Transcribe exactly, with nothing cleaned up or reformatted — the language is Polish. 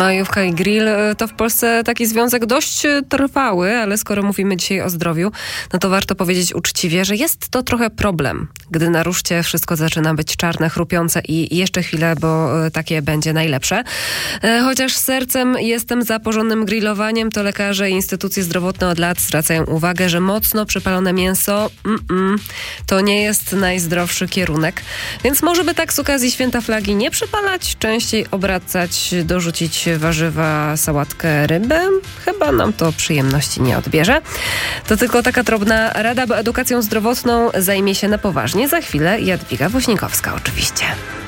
Majówka i grill to w Polsce taki związek dość trwały, ale skoro mówimy dzisiaj o zdrowiu, no to warto powiedzieć uczciwie, że jest to trochę problem, gdy na ruszcie wszystko zaczyna być czarne, chrupiące i jeszcze chwilę, bo takie będzie najlepsze. Chociaż sercem jestem za porządnym grillowaniem, to lekarze i instytucje zdrowotne od lat zwracają uwagę, że mocno przypalone mięso mm-mm, to nie jest najzdrowszy kierunek. Więc może by tak z okazji Święta Flagi nie przypalać, częściej obracać, dorzucić warzywa, sałatkę, rybę? Chyba nam to przyjemności nie odbierze. To tylko taka drobna rada, bo edukacją zdrowotną zajmie się na poważnie za chwilę Jadwiga Woźnikowska oczywiście.